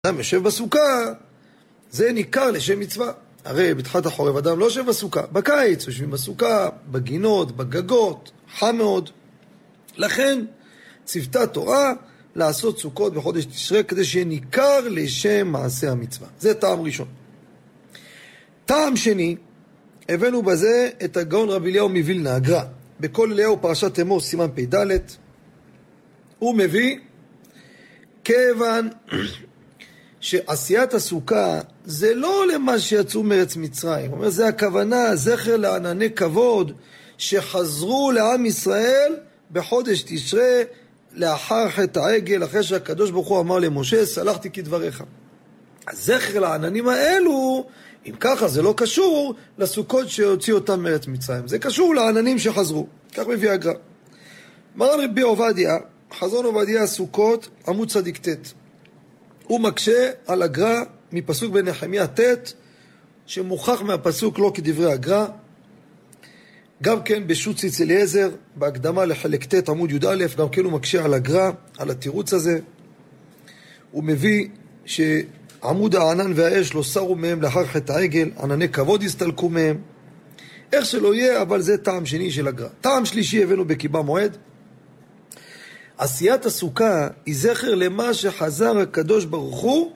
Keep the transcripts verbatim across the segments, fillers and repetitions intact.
אדם יושב בסוכה, זה ניכר לשם מצווה. הרי בתחילת החורף אדם לא יושב בסוכה, בקיץ יושבים בסוכה, בגינות, בגגות, חם מאוד. לכן צוותה תורה לעשות סוכות בחודש תשרי כדי שיהיה ניכר לשם מעשה המצווה. זה טעם ראשון. טעם שני, הבאנו בזה את הגאון רבי אליהו מווילנה, הגר"א. בכל אליהו פרשת אמור סימן פ"ד, הוא מביא כיוון שעשיית הסוכה זה לא למה שיצאו מארץ מצרים. הוא אומר, זה הכוונה, זכר לענני כבוד שחזרו לעם ישראל בחודש תשרי לאחר חטא העגל, אחרי שהקדוש ברוך הוא אמר למשה, סלחתי כדבריך. הזכר לעננים האלו, אם ככה זה לא קשור לסוכות שהוציאו אותם מארץ מצרים, זה קשור לעננים שחזרו. כך מביא הגר"א. מרן רבי עובדיה, חזון עובדיה סוכות, עמוד צדיק ט', הוא מקשה על הגר"א מפסוק בנחמיה ט', שמוכח מהפסוק לא כדברי הגר"א. גם כן בשו"ת ציץ אליעזר, בהקדמה לחלק ט' עמוד י"א, גם כן הוא מקשה על הגר"א, על התירוץ הזה. הוא מביא שעמוד הענן והאש לא סרו מהם לאחר חטא העגל, ענני כבוד הסתלקו מהם. איך שלא יהיה, אבל זה טעם שני של הגר"א. טעם שלישי הבאנו בקיבה מועד. עשיית הסוכה היא זכר למה שחזר הקדוש ברוך הוא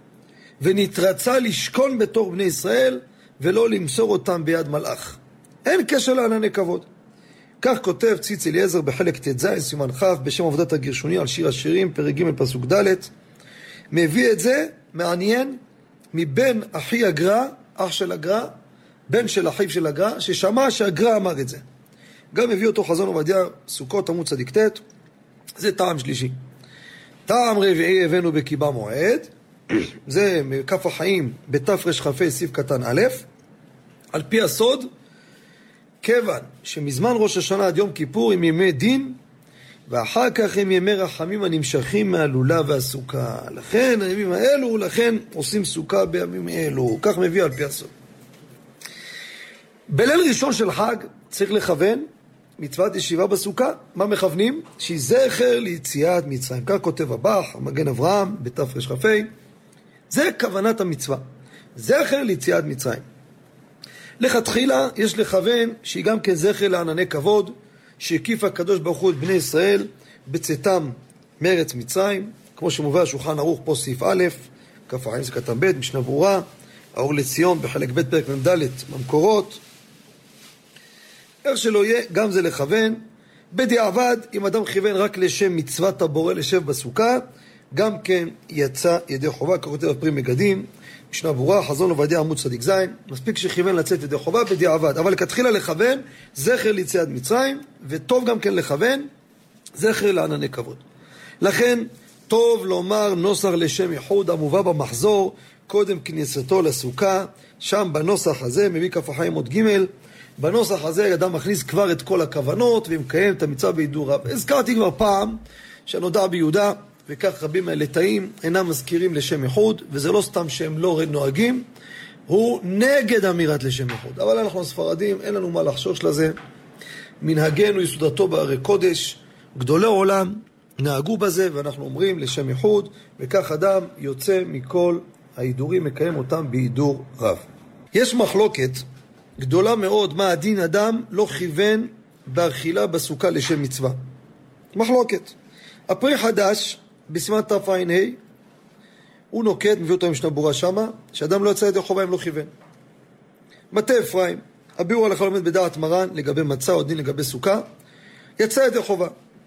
ונתרצה לשכון בתור בני ישראל ולא למסור אותם ביד מלאך. אין קשר לענני כבוד. כך כותב ציץ אליעזר בחלק ט"ז סימן כ' בשם עבודת הגרשוני על שיר השירים פרק ג' פסוק ד', מביא את זה מעניין מבן אחי הגר"א, אח של הגר"א, בן של אחיו של הגר"א, ששמע שהגר"א אמר את זה. גם מביא אותו חזון עובדיה סוכות עמוד צדיק ט'. זה טעם שלישי. טעם רביעי הבאנו בקיבה מועד, זה מכף החיים בתרכ"ה סעיף קטן א', על פי הסוד, כיוון שמזמן ראש השנה עד יום כיפור הם ימי דין, ואחר כך הם ימי רחמים הנמשכים מהלולה והסוכה. לכן הימים האלו, לכן עושים סוכה בימים האלו. כך מביא על פי הסוד. בליל ראשון של חג צריך לכוון מצוות ישיבה בסוכה. מה מכוונים? שהיא זכר ליציאת מצרים. כך כותב הבח, המגן אברהם, בתרכ"ה. זה כוונת המצווה. זכר ליציאת מצרים. לכתחילה יש לכוון שהיא גם כן זכר לענני כבוד, שהקיף הקדוש ברוך הוא את בני ישראל בצאתם מארץ מצרים, כמו שמובא השולחן ערוך פה סעיף א', כף החיים זה קטן ב', משנה ברורה, האור לציון בחלק ב' פרק מ"ד במקורות. איך שלא יהיה, גם זה לכוון. בדיעבד, אם אדם כיוון רק לשם מצוות הבורא לשב בסוכה, גם כן יצא ידי חובה, כך כותב הפרי מגדים, משנה ברורה, חזון עובדיה עמוד צדיק ז', מספיק שכיוון לצאת ידי חובה בדיעבד, אבל לכתחילה לכוון זכר ליציאת מצרים, וטוב גם כן לכוון זכר לענני כבוד. לכן טוב לומר נוסח לשם ייחוד המובא במחזור קודם כניסתו לסוכה. שם בנוסח הזה מביא כף החיים עוד ג', בנוסח הזה אדם מכניס כבר את כל הכוונות ומקיים את המצווה בהידור רב. הזכרתי כבר פעם שנודע ביהודה, וכך רבים מהליטאים אינם מזכירים לשם ייחוד, וזה לא סתם שהם לא נוהגים, הוא נגד אמירת לשם ייחוד. אבל אנחנו הספרדים, אין לנו מה לחשוש לזה. מנהגנו יסודתו בהרי קודש, גדולי עולם נהגו בזה, ואנחנו אומרים לשם ייחוד, וכך אדם יוצא מכל ההידורים, מקיים אותם בהידור רב. יש מחלוקת גדולה מאוד מה הדין אדם לא כיוון באכילה בסוכה לשם מצווה. מחלוקת. הפרי חדש בסימן תרע"ה, הוא נוקט, מביא אותו עם משנה ברורה שמה, שאדם לא יצא ידי חובה אם לא כיוון. מטה אפרים, הביאור הלכה לומד בדעת מרן לגבי מצה או דין לגבי סוכה, יצא ידי חובה.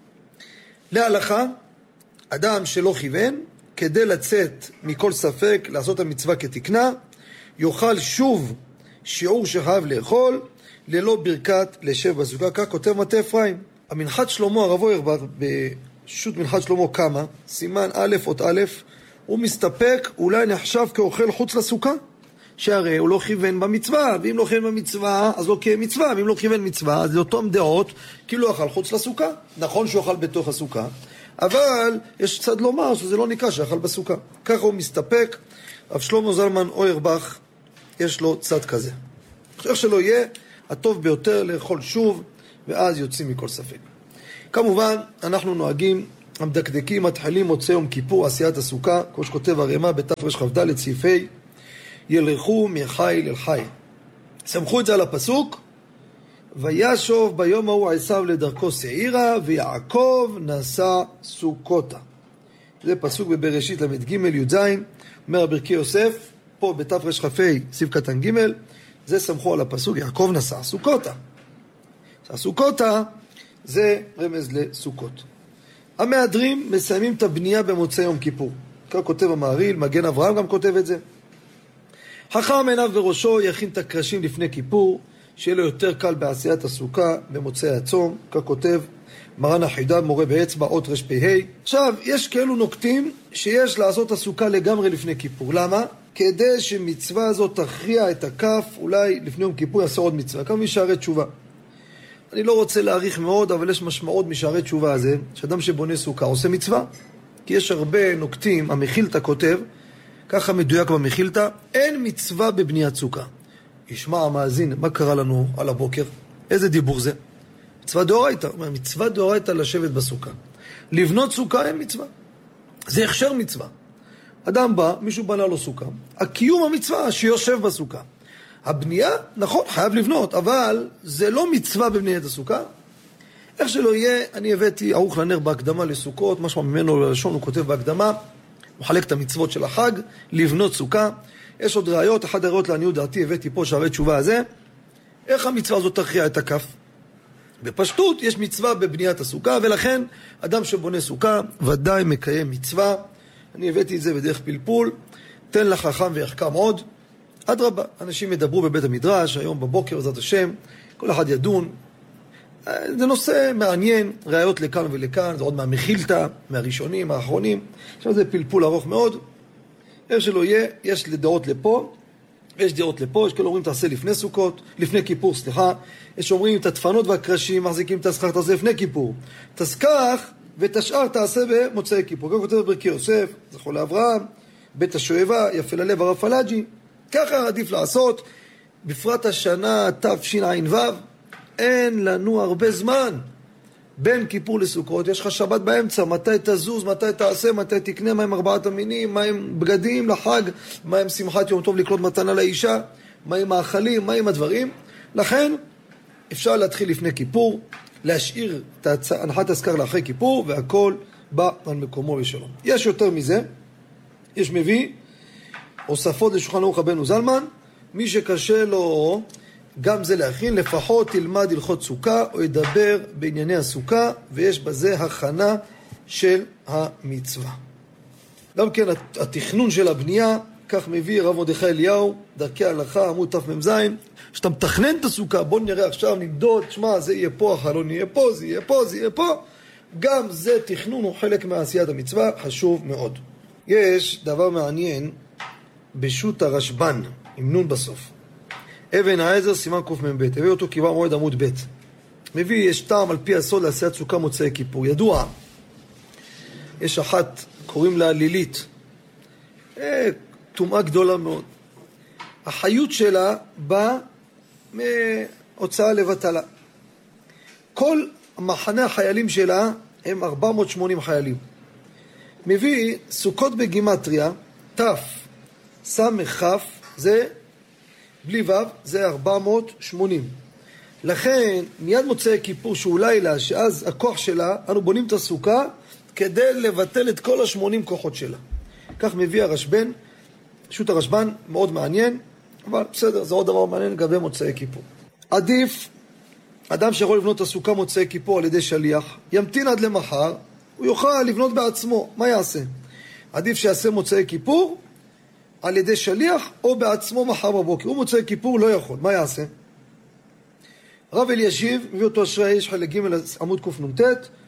להלכה, אדם שלא כיוון, כדי לצאת מכל ספק, לעשות המצווה כתקנה, יאכל שוב שיעור שחייב לאכול, ללא ברכת לשב בסוכה. כך כותב מטה אפרים. המנחת שלמה הרב אוירבך בשו"ת מנחת שלמה כמה, סימן א' אות א', הוא מסתפק, אולי נחשב כאוכל חוץ לסוכה, שהרי הוא לא כיוון במצווה, ואם לא כיוון במצווה, אז לא קיים מצווה, ואם לא כיוון מצווה, אז לאותום דעות, כאילו אכל חוץ לסוכה. נכון שהוא אכל בתוך הסוכה, אבל יש צד לומר שזה לא נקרא שאכל בסוכה. ככה הוא מסתפק. רב שלמה זלמן אוירבך, יש לו צד כזה. איך שלא יהיה, הטוב ביותר לאכול שוב, ואז יוצאים מכל ספק. כמובן, אנחנו נוהגים המדקדקים מתחילים מוצא יום כיפור עשיית הסוכה, כמו שכותב הרמ"א בתרכ"ד סעיף ה', ילכו מחיל אל חיל. סמכו את זה על הפסוק, וישוב ביום ההוא עשיו לדרכו שעירה, ויעקב נשא סוכותה. זה פסוק בבראשית למד ג' י"ז, אומר הברכי יוסף, פה בתרכ"ה סעיף קטן ג', זה סמכו על הפסוק, יעקב נשא סוכותה. הסוכותה זה רמז לסוכות. המהדרים מסיימים את הבנייה במוצאי יום כיפור. כך כותב המהרי"ל, מגן אברהם גם כותב את זה. חכם עיניו בראשו יכין את הקרשים לפני כיפור, שיהיה לו יותר קל בעשיית הסוכה במוצאי הצום. כך כותב מרן החיד"א מורה באצבע אות רפ"ה. עכשיו, יש כאלו נוקטים שיש לעשות הסוכה לגמרי לפני כיפור. למה? כדי שמצווה הזאת תכריע את הכף, אולי לפני יום כיפור יעשה עוד מצווה, כמו משערי תשובה. אני לא רוצה להאריך מאוד, אבל יש משמעות משערי תשובה הזה, שאדם שבונה סוכה עושה מצווה. כי יש הרבה נוקטים, המחילתא כותב, ככה מדויק במחילתא, אין מצווה בבניית סוכה. ישמע המאזין, מה קרה לנו על הבוקר? איזה דיבור זה? מצווה דאורייתא. מצווה דאורייתא לשבת בסוכה. לבנות סוכה אין מצווה. זה הכשר מצווה. אדם בא, מישהו בנה לו סוכה. הקיום המצווה שיושב בסוכה. הבנייה, נכון, חייב לבנות, אבל זה לא מצווה בבניית הסוכה. איך שלא יהיה, אני הבאתי ערוך לנר בהקדמה לסוכות, משמע ממנו ללשון הוא כותב בהקדמה, הוא חלק את המצוות של החג, לבנות סוכה. יש עוד ראיות, אחד הראיות לעניות דעתי, הבאתי פה שערי תשובה הזה. איך המצווה הזאת תכריע את הכף? בפשטות יש מצווה בבניית הסוכה, ולכן אדם שבונה סוכה ודאי מקיים מצווה. אני הבאתי את זה בדרך פלפול, תן לחכם ויחכם עוד. עד רבה, אנשים ידברו בבית המדרש, היום בבוקר, בעזרת השם, כל אחד ידון. זה נושא מעניין, ראיות לכאן ולכאן, זה עוד מהמחילתא, מהראשונים, האחרונים. עכשיו זה פלפול ארוך מאוד. איך שלא יהיה, יש דעות לפה, יש דעות לפה, יש כאלה אומרים תעשה לפני סוכות, לפני כיפור, סליחה. יש אומרים את הדפנות והקרשים, מחזיקים את הסכך, תעשה לפני כיפור. את הסכך ואת השאר תעשה במוצאי כיפור. כך כותב ברכי יוסף, זכור לאברהם, בית השואבה, יפה ללב הרב פלאג'י. ככה עדיף לעשות, בפרט השנה תשע"ו, אין לנו הרבה זמן. בין כיפור לסוכות, יש לך שבת באמצע, מתי תזוז, מתי תעשה, מתי תקנה, מה עם ארבעת המינים, מה עם בגדים לחג, מה עם שמחת יום טוב לקנות מתנה לאישה, מה עם האכלים, מה עם הדברים. לכן אפשר להתחיל לפני כיפור, להשאיר את הנחת הזכר לאחרי כיפור, והכל בא על מקומו בשלום. יש יותר מזה, יש מביא, הוספות לשולחן ערוך רבנו זלמן, מי שקשה לו גם זה להכין, לפחות תלמד הלכות סוכה או ידבר בענייני הסוכה, ויש בזה הכנה של המצווה. גם כן התכנון של הבנייה, כך מביא רב מרדכי אליהו, דרכי ההלכה, עמוד תמ"ז, שאתה מתכנן את הסוכה, בוא נראה עכשיו, נמדוד, שמה, זה יהיה פה, החלון יהיה פה, זה יהיה פה, זה יהיה פה. גם זה תכנון הוא חלק מעשיית המצווה, חשוב מאוד. יש דבר מעניין בשו"ת הרשב"ן, עם נון בסוף. אבן העזר סימן קמ"ב, הביא אותו כבר מועד עמוד ב'. מביא, יש טעם על פי הסוד לעשיית סוכה מוצאי כיפור. ידוע, יש אחת, קוראים לה לילית, אה, טומאה גדולה מאוד. החיות שלה באה מהוצאה לבטלה. כל מחנה החיילים שלה הם ארבע מאות ושמונים חיילים. מביא סוכות בגימטריה, תף, סמך כף, זה בלי וו, זה ארבע מאות ושמונים. לכן, מיד מוצאי כיפור שהוא לילה, שאז הכוח שלה, אנו בונים את הסוכה, כדי לבטל את כל השמונים כוחות שלה. כך מביא הרשב"ן, שו"ת הרשב"ן, מאוד מעניין, אבל בסדר, זה עוד דבר מעניין לגבי מוצאי כיפור. עדיף, אדם שיכול לבנות את הסוכה מוצאי כיפור על ידי שליח, ימתין עד למחר, הוא יוכל לבנות בעצמו. מה יעשה? עדיף שיעשה מוצאי כיפור, על ידי שליח או בעצמו מחר בבוקר. הוא מוצאי כיפור לא יכול, מה יעשה? רב אלישיב, מביא אותו אשרי האיש חלק ג' עמוד קנ"ט,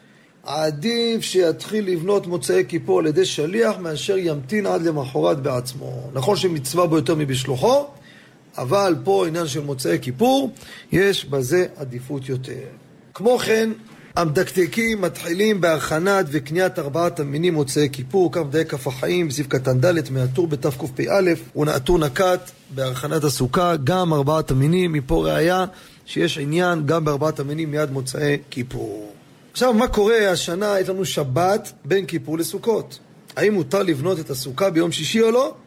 עדיף שיתחיל לבנות מוצאי כיפור על ידי שליח מאשר ימתין עד למחרת בעצמו. נכון שמצווה בו יותר מבשלוחו, אבל פה עניין של מוצאי כיפור, יש בזה עדיפות יותר. כמו כן, המדקדקים מתחילים בהכנת וקניית ארבעת המינים מוצאי כיפור, כך מדייק כף החיים, בסעיף קטן ד' מהטור בתקפ"א, ונעטור נקט בהכנת הסוכה, גם ארבעת המינים, מפה ראיה שיש עניין גם בארבעת המינים מיד מוצאי כיפור. עכשיו, מה קורה השנה? יש לנו שבת בין כיפור לסוכות. האם מותר לבנות את הסוכה ביום שישי או לא?